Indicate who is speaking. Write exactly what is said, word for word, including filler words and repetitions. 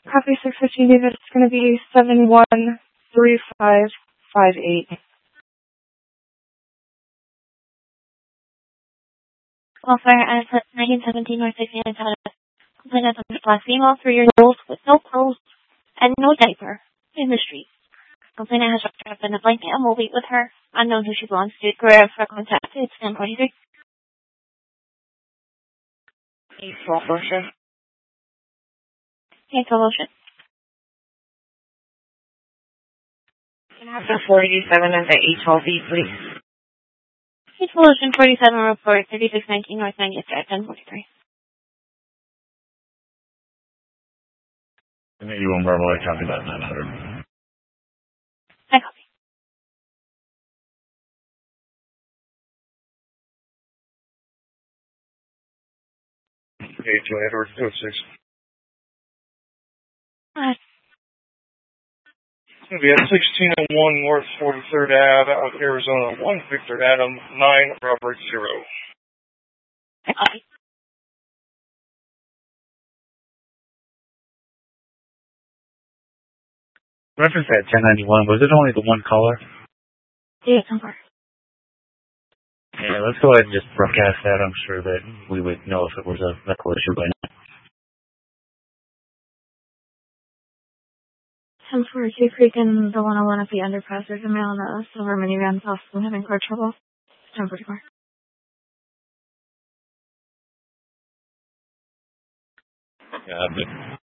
Speaker 1: Copy six fifteen, David. It's going to be seven one three five five eight.
Speaker 2: Welfare as nineteen seventeen North sixty-nine had a complainant of a black female, three years old, with no clothes and no diaper in the street. Complainant has wrapped her up in a blanket and will wait with her. Unknown who she belongs to. Career for contact. It's ten forty-three. Eight twelve motion. Eight twelve motion.
Speaker 3: Can I have the four eighty-seven and the eight twelve V, please?
Speaker 2: Eight twelve motion forty-seven report thirty-six nineteen North ninetieth Drive, ten forty-three.
Speaker 4: And eighty-one Bravo, I copy that nine hundred.
Speaker 2: I copy.
Speaker 4: Okay, to Edward two oh six.
Speaker 2: Alright.
Speaker 4: It's going to be at sixteen oh one North forty-third Ave, out Arizona, one Victor Adam, nine Robert zero.
Speaker 2: I copy.
Speaker 5: Reference at ten ninety-one, was it only the one caller?
Speaker 2: Yeah, somewhere.
Speaker 5: Yeah, let's go ahead and just broadcast that. I'm sure that we would know if it was a medical issue by now.
Speaker 1: ten forty-two Creek and the one oh one at the underpass. There's a male in a silver minivan possibly having car trouble. ten forty-four.
Speaker 4: Yeah, but